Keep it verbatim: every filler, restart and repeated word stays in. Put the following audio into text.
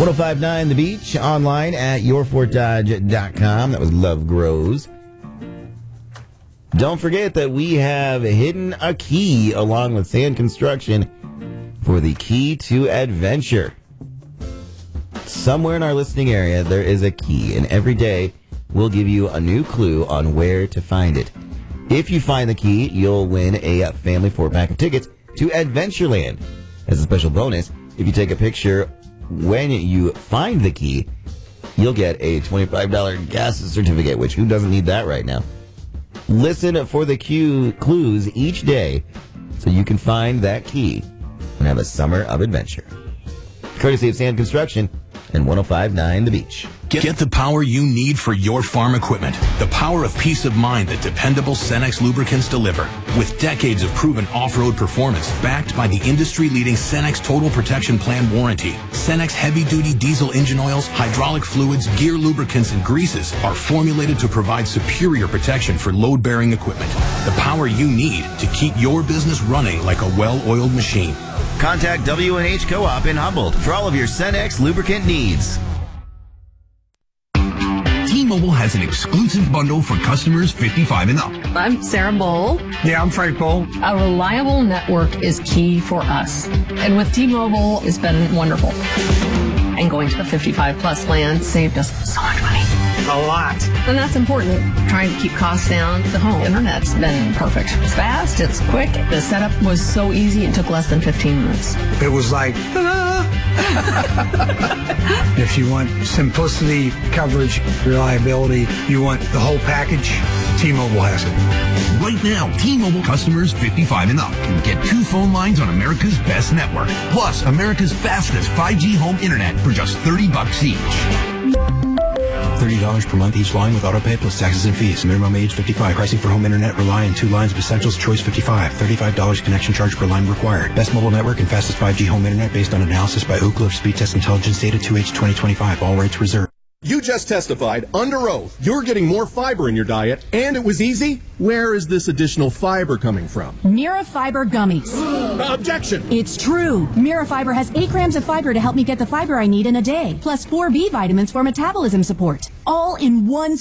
ten fifty-nine The Beach, online at your fort dodge dot com. That was Love Grows. Don't forget that we have hidden a key along with Sand Construction for the key to adventure. Somewhere in our listening area, there is a key, and every day we'll give you a new clue on where to find it. If you find the key, you'll win a family four-pack of tickets to Adventureland. As a special bonus, if you take a picture when you find the key, you'll get a twenty-five dollars gas certificate, which who doesn't need that right now? Listen for the cue clues each day so you can find that key and have a summer of adventure. Courtesy of Sand Construction and ten fifty-nine The Beach. Get, get the power you need for your farm equipment. The power of peace of mind that dependable Cenex lubricants deliver. With decades of proven off-road performance backed by the industry-leading Cenex Total Protection Plan warranty, Cenex heavy-duty diesel engine oils, hydraulic fluids, gear lubricants, and greases are formulated to provide superior protection for load-bearing equipment. The power you need to keep your business running like a well-oiled machine. Contact W and H Co-op in Humboldt for all of your Cenex lubricant needs. T-Mobile has an exclusive bundle for customers fifty-five and up. I'm Sarah Bowl. Yeah, I'm Frank Bowl. A reliable network is key for us. And with T-Mobile, it's been wonderful. And going to the fifty-five plus plan saved us so much money. A lot. And that's important. Trying to keep costs down. The home internet's been perfect. It's fast, it's quick. The setup was so easy, it took less than fifteen minutes. It was like, ta-da! If you want simplicity, coverage, reliability, you want the whole package, T-Mobile has it. Right now, T-Mobile customers fifty-five and up can get two phone lines on America's best network, plus America's fastest five G home internet for just thirty bucks each. thirty dollars per month each line with autopay plus taxes and fees. Minimum age fifty-five. Pricing for home internet rely on two lines of Essentials Choice fifty-five. thirty-five dollars connection charge per line required. Best mobile network and fastest five G home internet based on analysis by Ookla of Speed Test Intelligence data two H twenty twenty-five. All rates reserved. You just testified under oath you're getting more fiber in your diet, and it was easy. Where is this additional fiber coming from? Mira Fiber Gummies. Objection! It's true. Mira Fiber has eight grams of fiber to help me get the fiber I need in a day, plus four B vitamins for metabolism support. All in one